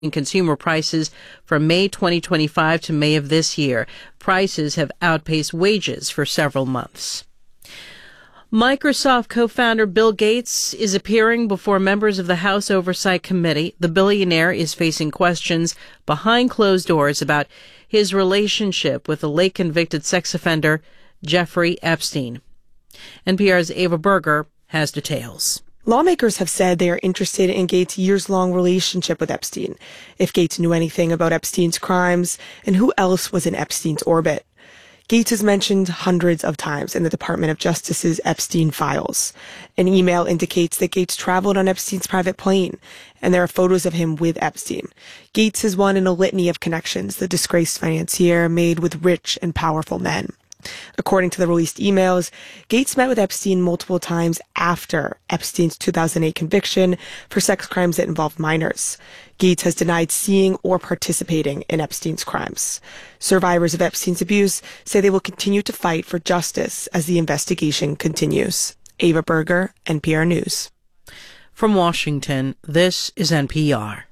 in consumer prices from May 2025 to May of this year. Prices have outpaced wages for several months. Microsoft co-founder Bill Gates is appearing before members of the House Oversight Committee. The billionaire is facing questions behind closed doors about his relationship with the late convicted sex offender Jeffrey Epstein. NPR's Ava Berger has details. Lawmakers have said they are interested in Gates' years-long relationship with Epstein, if Gates knew anything about Epstein's crimes, and who else was in Epstein's orbit. Gates is mentioned hundreds of times in the Department of Justice's Epstein files. An email indicates that Gates traveled on Epstein's private plane, and there are photos of him with Epstein. Gates is one in a litany of connections the disgraced financier made with rich and powerful men. According to the released emails, Gates met with Epstein multiple times after Epstein's 2008 conviction for sex crimes that involved minors. Gates has denied seeing or participating in Epstein's crimes. Survivors of Epstein's abuse say they will continue to fight for justice as the investigation continues. Ava Berger, NPR News. From Washington, this is NPR.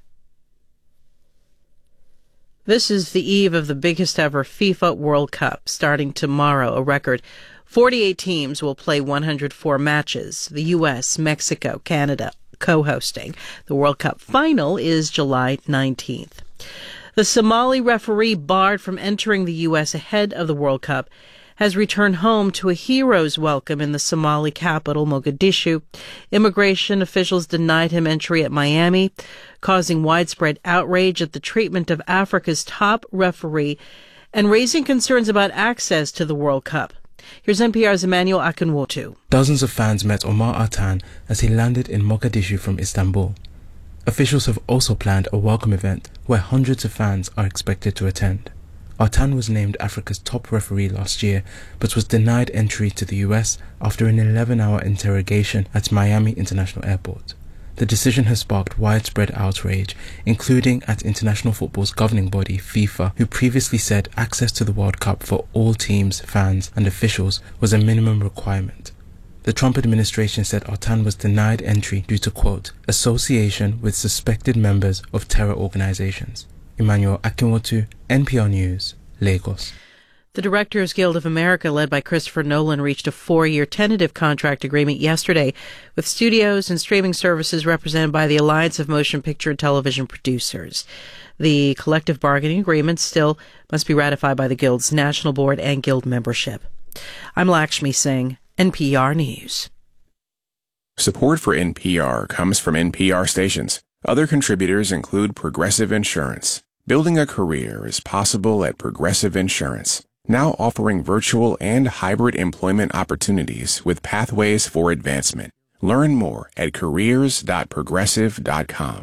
This is the eve of the biggest ever FIFA World Cup, starting tomorrow. A record 48 teams will play 104 matches. The U.S., Mexico, Canada co-hosting. The World Cup final is July 19th. The Somali referee barred from entering the U.S. ahead of the World Cup has returned home to a hero's welcome in the Somali capital, Mogadishu. Immigration officials denied him entry at Miami, causing widespread outrage at the treatment of Africa's top referee and raising concerns about access to the World Cup. Here's NPR's Emmanuel Akinwotu. Dozens of fans met Omar Artan as he landed in Mogadishu from Istanbul. Officials have also planned a welcome event where hundreds of fans are expected to attend. Artan was named Africa's top referee last year, but was denied entry to the US after an 11-hour interrogation at Miami International Airport. The decision has sparked widespread outrage, including at international football's governing body, FIFA, who previously said access to the World Cup for all teams, fans, and officials was a minimum requirement. The Trump administration said Artan was denied entry due to, quote, association with suspected members of terror organizations. Emmanuel Akinwotu, NPR News, Lagos. The Directors Guild of America, led by Christopher Nolan, reached a 4-year tentative contract agreement yesterday with studios and streaming services represented by the Alliance of Motion Picture and Television Producers. The collective bargaining agreement still must be ratified by the Guild's national board and Guild membership. I'm Lakshmi Singh, NPR News. Support for NPR comes from NPR stations. Other contributors include Progressive Insurance. Building a career is possible at Progressive Insurance, now offering virtual and hybrid employment opportunities with pathways for advancement. Learn more at careers.progressive.com.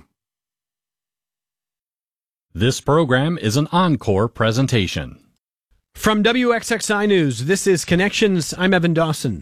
This program is an encore presentation. From WXXI News, this is Connections. I'm Evan Dawson.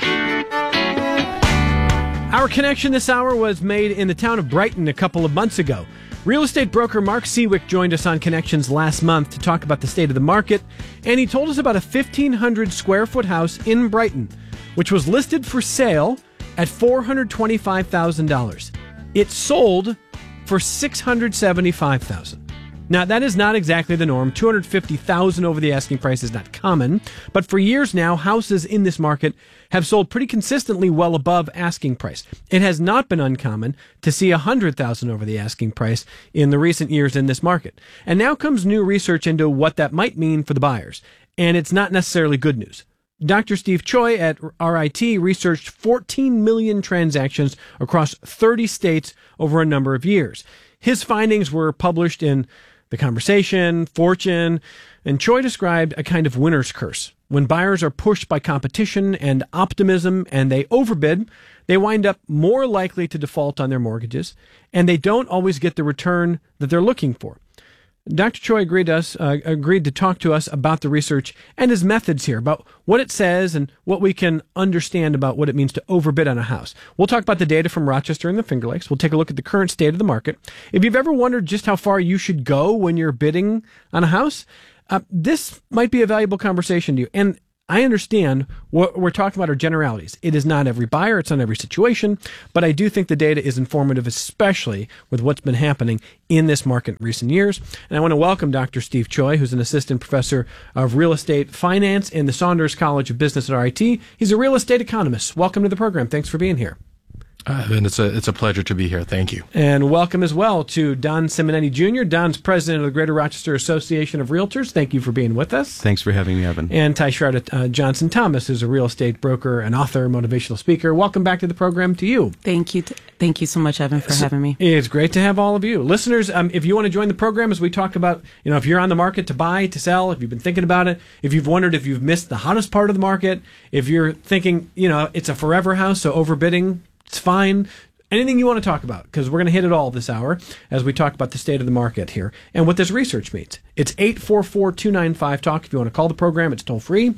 Our connection this hour was made in the town of Brighton a couple of months ago. Real estate broker Mark Seawick joined us on Connections last month to talk about the state of the market, and he told us about a 1,500 square foot house in Brighton, which was listed for sale at $425,000. It sold for $675,000. Now, that is not exactly the norm. $250,000 over the asking price is not common, but for years now, houses in this market have sold pretty consistently well above asking price. It has not been uncommon to see $100,000 over the asking price in the recent years in this market. And now comes new research into what that might mean for the buyers, and it's not necessarily good news. Dr. Steve Choi at RIT researched 14 million transactions across 30 states over a number of years. His findings were published in The Conversation, Fortune, and Choi described a kind of winner's curse. When buyers are pushed by competition and optimism and they overbid, they wind up more likely to default on their mortgages, and they don't always get the return that they're looking for. Dr. Choi agreed to talk to us about the research and his methods here, about what it says and what we can understand about what it means to overbid on a house. We'll talk about the data from Rochester and the Finger Lakes. We'll take a look at the current state of the market. If you've ever wondered just how far you should go when you're bidding on a house, this might be a valuable conversation to you. And I understand what we're talking about are generalities. It is not every buyer. It's not every situation. But I do think the data is informative, especially with what's been happening in this market in recent years. And I want to welcome Dr. Steve Choi, who's an assistant professor of real estate finance in the Saunders College of Business at RIT. He's a real estate economist. Welcome to the program. Thanks for being here. And it's a pleasure to be here. Thank you. And welcome as well to Don Simonetti Jr. Don's president of the Greater Rochester Association of Realtors. Thank you for being with us. Thanks for having me, Evan. And Tysharda Johnson Thomas is a real estate broker, an author, motivational speaker. Welcome back to the program to you. Thank you. Thank you so much, Evan, for having me. It's great to have all of you. Listeners, if you want to join the program as we talk about, if you're on the market to buy, to sell, if you've been thinking about it, if you've wondered if you've missed the hottest part of the market, if you're thinking, it's a forever house, so overbidding, it's fine. Anything you want to talk about, because we're going to hit it all this hour as we talk about the state of the market here and what this research means. It's 844-295-TALK. If you want to call the program, it's toll free.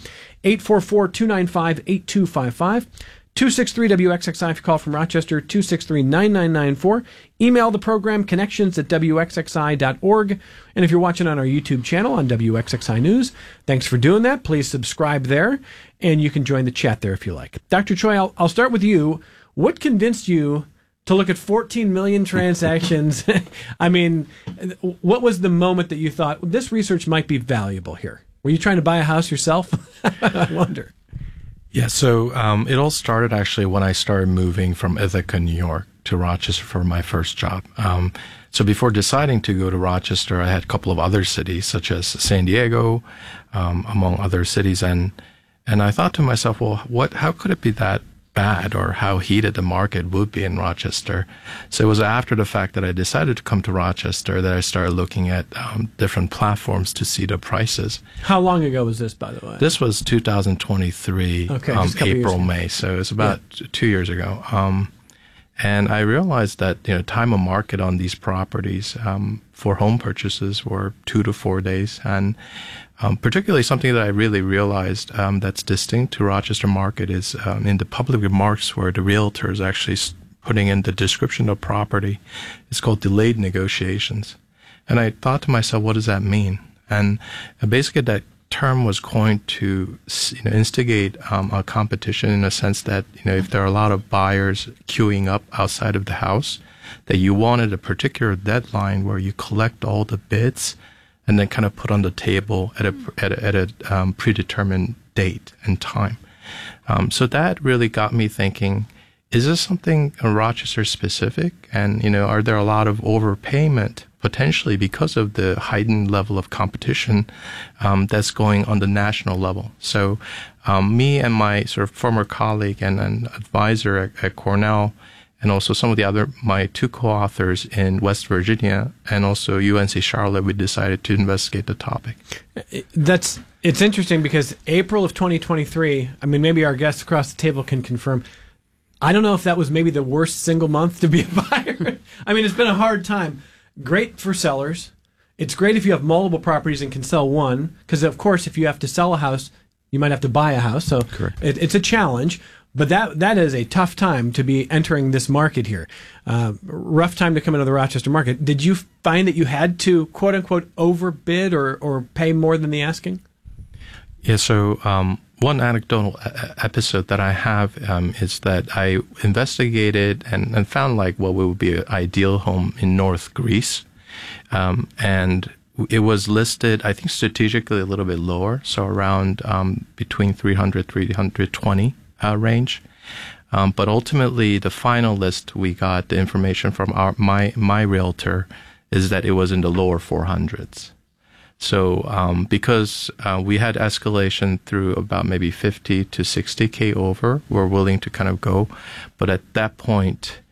844-295-8255. 263-WXXI if you call from Rochester, 263-9994. Email the program, connections@WXXI.org. And if you're watching on our YouTube channel on WXXI News, thanks for doing that. Please subscribe there, and you can join the chat there if you like. Dr. Choi, I'll start with you. What convinced you to look at 14 million transactions? I mean, what was the moment that you thought, this research might be valuable here? Were you trying to buy a house yourself? I wonder. Yeah, so it all started actually when I started moving from Ithaca, New York to Rochester for my first job. So before deciding to go to Rochester, I had a couple of other cities, such as San Diego, among other cities. And I thought to myself, well, how could it be that bad, or how heated the market would be in Rochester? So it was after the fact that I decided to come to Rochester that I started looking at different platforms to see the prices. How long ago was this, by the way? This was 2023, April, May. So it's about 2 years ago. And I realized that, time of market on these properties for home purchases were 2 to 4 days. And particularly something that I really realized that's distinct to Rochester market is in the public remarks where the realtor is actually putting in the description of property. It's called delayed negotiations. And I thought to myself, what does that mean? And basically that term was going to instigate a competition in a sense that, if there are a lot of buyers queuing up outside of the house, that you wanted a particular deadline where you collect all the bids and then kind of put on the table at a predetermined date and time. So that really got me thinking, is this something Rochester specific? And, are there a lot of overpayment potentially because of the heightened level of competition that's going on the national level? So me and my sort of former colleague and an advisor at Cornell, and also some of my two co-authors in West Virginia and also UNC Charlotte, we decided to investigate the topic. It's interesting because April of 2023, maybe our guests across the table can confirm, I don't know if that was maybe the worst single month to be a buyer. It's been a hard time. Great for sellers. It's great if you have multiple properties and can sell one, because of course, if you have to sell a house, you might have to buy a house. So it's a challenge. But that is a tough time to be entering this market here. Rough time to come into the Rochester market. Did you find that you had to, quote unquote, overbid or pay more than the asking? Yeah, so one anecdotal episode that I have is that I investigated and found what would be an ideal home in North Greece. And it was listed, I think, strategically a little bit lower, so around between 300, 320 range. But ultimately, the final list we got, the information from my realtor, is that it was in the lower 400s. So because we had escalation through about maybe 50 to 60K over, we're willing to kind of go. But at that point,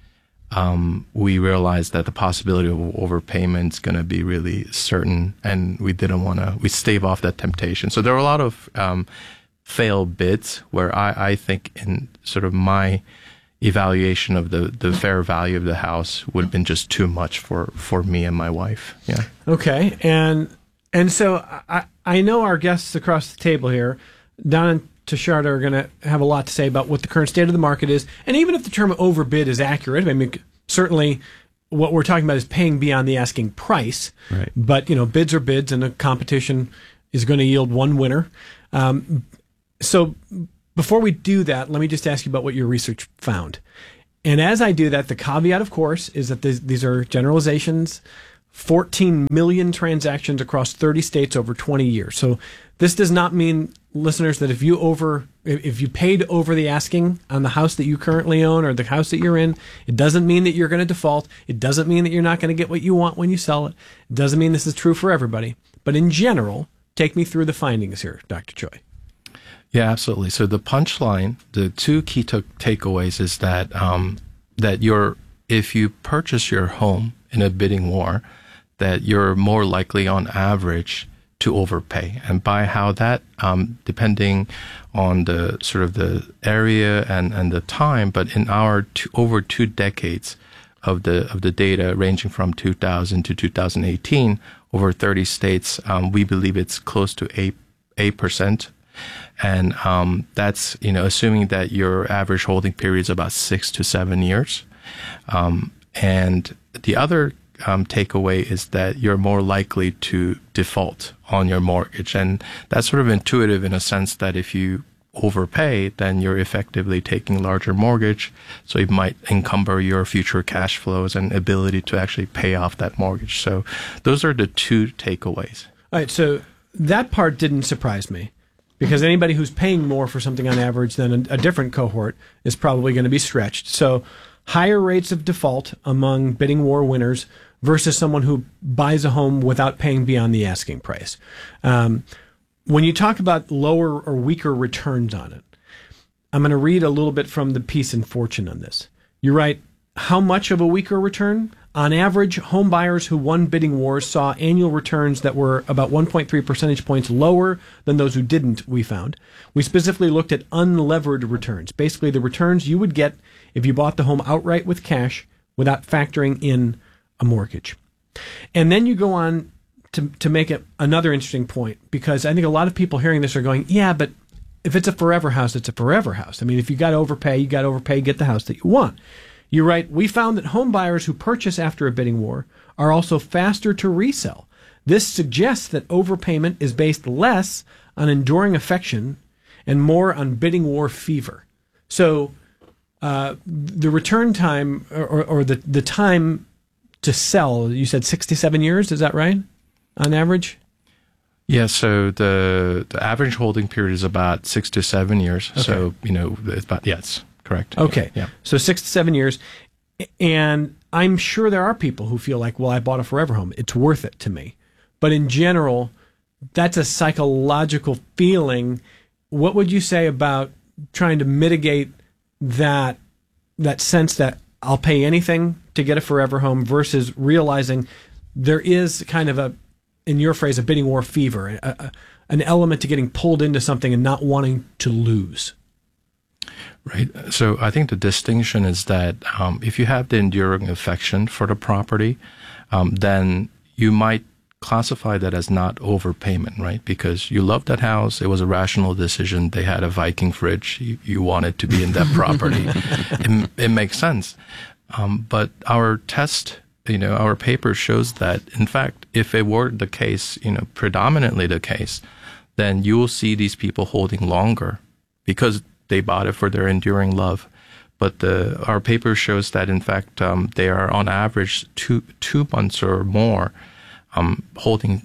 we realized that the possibility of overpayment is going to be really certain, and we didn't want to, we stave off that temptation. So there were a lot of failed bids where I think in sort of my evaluation of the fair value of the house would have been just too much for me and my wife. Yeah. Okay. And so I know our guests across the table here, Don and Tysharda, are going to have a lot to say about what the current state of the market is. And even if the term overbid is accurate, certainly what we're talking about is paying beyond the asking price. Right. But, bids are bids, and the competition is going to yield one winner. So before we do that, let me just ask you about what your research found. And as I do that, the caveat, of course, is that these are generalizations. 14 million transactions across 30 states over 20 years. So this does not mean, listeners, that if you paid over the asking on the house that you currently own or the house that you're in, it doesn't mean that you're going to default. It doesn't mean that you're not going to get what you want when you sell it. It doesn't mean this is true for everybody. But in general, take me through the findings here, Dr. Choi. Yeah, absolutely. So the punchline, the two key takeaways is that if you purchase your home in a bidding war, that you're more likely on average to overpay. And by how that, depending on the sort of the area and the time, but in our over 2 decades of the data ranging from 2000 to 2018, over 30 states, we believe it's close to 8%. And that's, assuming that your average holding period is about 6 to 7 years. And the other takeaway is that you're more likely to default on your mortgage. And that's sort of intuitive in a sense that if you overpay, then you're effectively taking larger mortgage. So it might encumber your future cash flows and ability to actually pay off that mortgage. So those are the two takeaways. All right. So that part didn't surprise me, because anybody who's paying more for something on average than a different cohort is probably going to be stretched. So higher rates of default among bidding war winners versus someone who buys a home without paying beyond the asking price. When you talk about lower or weaker returns on it, I'm going to read a little bit from the piece in Fortune on this. You write, how much of a weaker return? On average, home buyers who won bidding wars saw annual returns that were about 1.3 percentage points lower than those who didn't, we found. We specifically looked at unlevered returns, basically the returns you would get if you bought the home outright with cash without factoring in a mortgage. And then you go on to make it another interesting point, because I think a lot of people hearing this are going, yeah, but if it's a forever house, it's a forever house. I mean, if you got to overpay, get the house that you want. You write, we found that home buyers who purchase after a bidding war are also faster to resell. This suggests that overpayment is based less on enduring affection and more on bidding war fever. So the return time or the time to sell, you said 6 to 7 years, is that right, on average? Yeah, so the average holding period is about 6 to 7 years. Okay. So, it's about, yes, correct. Okay. Yeah. So 6 to 7 years. And I'm sure there are people who feel like, well, I bought a forever home. It's worth it to me. But in general, that's a psychological feeling. What would you say about trying to mitigate that sense that I'll pay anything to get a forever home versus realizing there is kind of in your phrase, a bidding war fever, an element to getting pulled into something and not wanting to lose? Right. So I think the distinction is that if you have the enduring affection for the property, then you might classify that as not overpayment, right? Because you love that house. It was a rational decision. They had a Viking fridge. You wanted to be in that property. It makes sense. But our test, our paper shows that, in fact, if it were the case, predominantly the case, then you will see these people holding longer because they bought it for their enduring love. But our paper shows that, in fact, they are on average two months or more holding,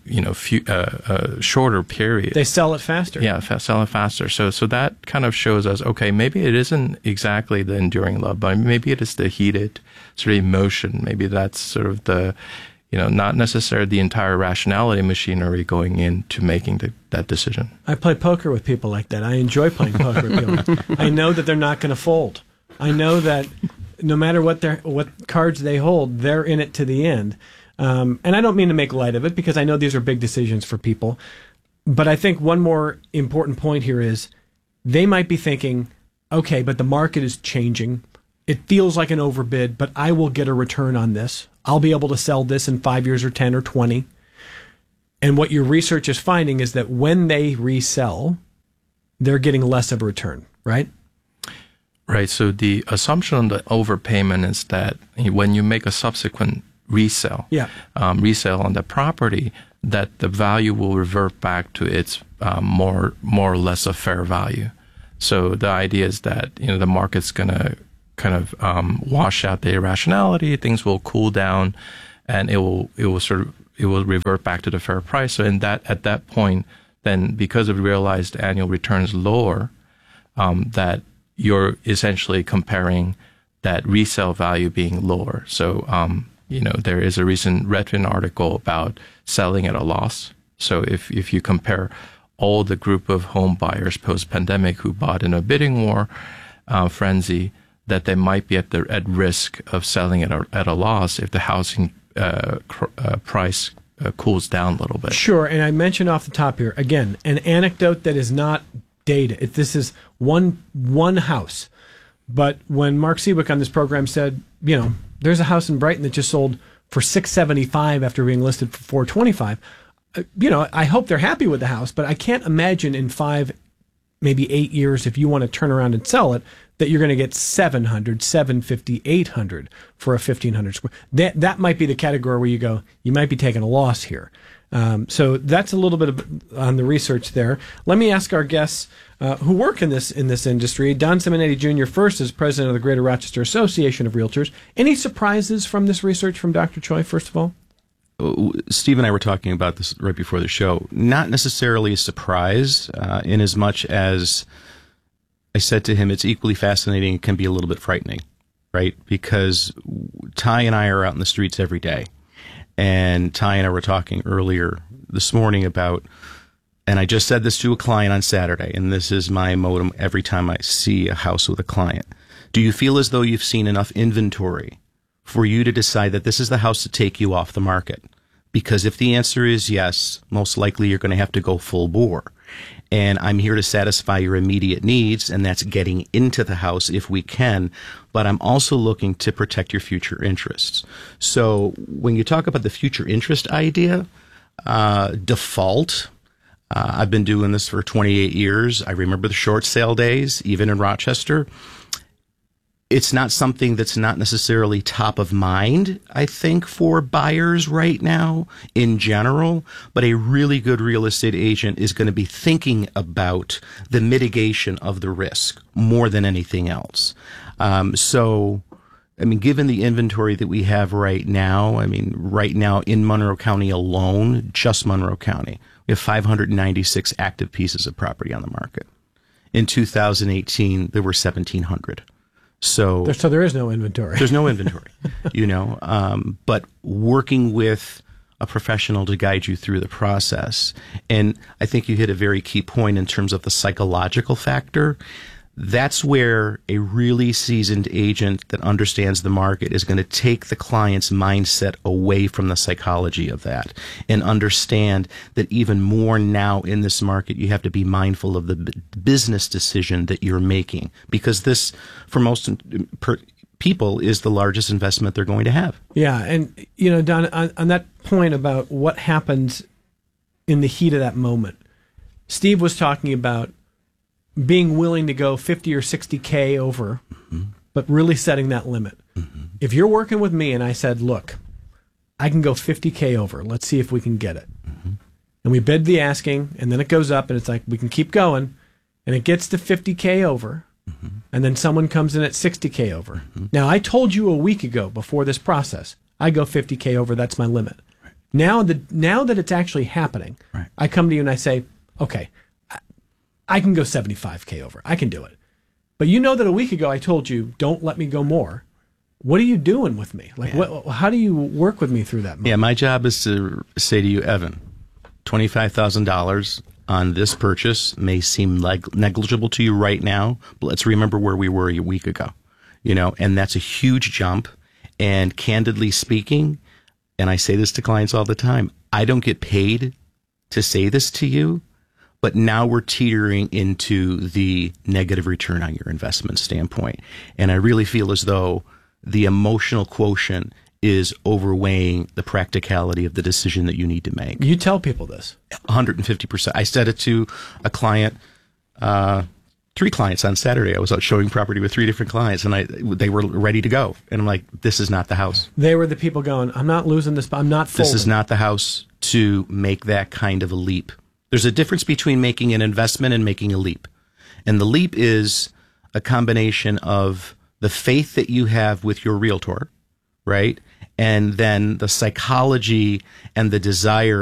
shorter period. They sell it faster. Yeah, sell it faster. So that kind of shows us, okay, maybe it isn't exactly the enduring love, but maybe it is the heated sort of emotion. Maybe that's sort of the, not necessarily the entire rationality machinery going into making that decision. I play poker with people like that. I enjoy playing poker with people. I know that they're not going to fold. I know that no matter what cards they hold, they're in it to the end. And I don't mean to make light of it, because I know these are big decisions for people. But I think one more important point here is they might be thinking, okay, but the market is changing. It feels like an overbid, but I will get a return on this. I'll be able to sell this in 5 years or 10 or 20. And what your research is finding is that when they resell, they're getting less of a return, right? Right. So the assumption on the overpayment is that when you make a subsequent resale on the property, that the value will revert back to its more or less a fair value. So the idea is that the market's going to kind of wash out the irrationality. Things will cool down, and it will revert back to the fair price. So at that point, then because of realized annual returns lower, that you're essentially comparing that resale value being lower. So there is a recent Redfin article about selling at a loss. So if you compare all the group of home buyers post-pandemic who bought in a bidding war frenzy, that they might be at risk of selling at a loss if the housing price cools down a little bit. Sure, and I mentioned off the top here, again, an anecdote that is not data. This is one house. But when Mark Seawick on this program said, there's a house in Brighton that just sold for $675 after being listed for $425, I hope they're happy with the house, but I can't imagine in 5, maybe 8 years, if you want to turn around and sell it, that you're going to get $700, $750, $800 for a 1,500 square. That might be the category where you go, you might be taking a loss here. So that's a little bit on the research there. Let me ask our guests who work in this industry. Don Simonetti Jr. first is president of the Greater Rochester Association of Realtors. Any surprises from this research from Dr. Choi, first of all? Steve and I were talking about this right before the show. Not necessarily a surprise, in as much as I said to him, it's equally fascinating. It can be a little bit frightening, right? Because Ty and I are out in the streets every day. And Ty and I were talking earlier this morning about, and I just said this to a client on Saturday, and this is my modem every time I see a house with a client. Do you feel as though you've seen enough inventory for you to decide that this is the house to take you off the market? Because if the answer is yes, most likely you're going to have to go full bore. And I'm here to satisfy your immediate needs, and that's getting into the house if we can. But I'm also looking to protect your future interests. So when you talk about the future interest idea, default, I've been doing this for 28 years. I remember the short sale days, even in Rochester. It's not something that's not necessarily top of mind, I think, for buyers right now in general, but a really good real estate agent is going to be thinking about the mitigation of the risk more than anything else. Given the inventory that we have right now, in Monroe County alone, just Monroe County, we have 596 active pieces of property on the market. In 2018, there were 1,700. So there is no inventory. There's no inventory, but working with a professional to guide you through the process. And I think you hit a very key point in terms of the psychological factor. That's where a really seasoned agent that understands the market is going to take the client's mindset away from the psychology of that and understand that even more now in this market, you have to be mindful of the business decision that you're making, because this, for most people, is the largest investment they're going to have. Yeah. And, Don, on that point about what happens in the heat of that moment, Steve was talking about being willing to go 50 or 60K over, but really setting that limit. If you're working with me and I said, look, I can go 50K over, let's see if we can get it. And we bid the asking, and then it goes up, and it's like, we can keep going, and it gets to 50K over, and then someone comes in at 60K over. Now, I told you a week ago before this process, I go 50K over, that's my limit. Now that it's actually happening, I come to you and I say, okay, I can go 75K over. I can do it. But you know that a week ago I told you, don't let me go more. What are you doing with me? How do you work with me through that moment? Yeah, my job is to say to you, Evan, $25,000 on this purchase may seem negligible to you right now, but let's remember where we were a week ago. And that's a huge jump. And candidly speaking, and I say this to clients all the time, I don't get paid to say this to you. But now we're teetering into the negative return on your investment standpoint. And I really feel as though the emotional quotient is overweighing the practicality of the decision that you need to make. You tell people this. 150%. I said it to a client 3 clients on Saturday. I was out showing property with 3 different clients, and they were ready to go. And I'm like, this is not the house. They were the people going, I'm not losing this, I'm not folding. This is not the house to make that kind of a leap. There's a difference between making an investment and making a leap. And the leap is a combination of the faith that you have with your realtor, right? And then the psychology and the desire